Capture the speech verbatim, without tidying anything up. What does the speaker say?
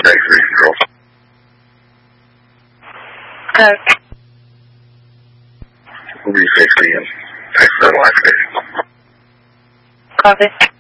Thanks, Reese, girl. Okay. We'll be sixty and text her life. Copy.